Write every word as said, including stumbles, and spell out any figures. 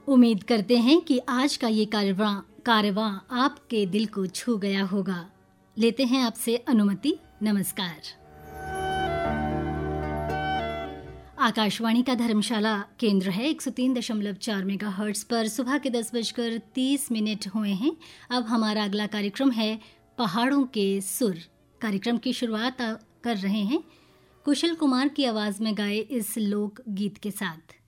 उम्मीद करते हैं कि आज का ये कारवां कारवां आपके दिल को छू गया होगा। लेते हैं आपसे अनुमति। नमस्कार। आकाशवाणी का धर्मशाला केंद्र है एक सौ तीन दशमलव चार मेगा हर्ट्ज पर। सुबह के दस बजकर तीस मिनट हुए हैं। अब हमारा अगला कार्यक्रम है पहाड़ों के सुर। कार्यक्रम की शुरुआत कर रहे हैं कुशल कुमार की आवाज में गाए इस लोक गीत के साथ।